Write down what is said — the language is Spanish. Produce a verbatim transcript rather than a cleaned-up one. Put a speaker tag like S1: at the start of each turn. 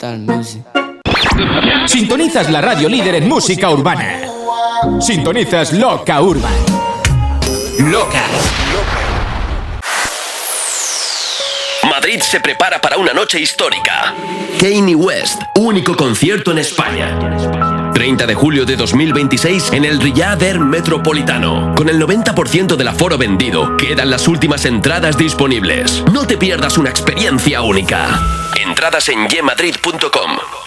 S1: Tal Music.
S2: Sintonizas la radio líder en música urbana. Sintonizas Loca Urban. Loca.
S3: Madrid se prepara para una noche histórica. Kanye West, único concierto en España. treinta de julio de dos mil veintiséis en el Riyadh Air Metropolitano. Con el noventa por ciento del aforo vendido, quedan las últimas entradas disponibles. No te pierdas una experiencia única. Entradas en ye madrid punto com.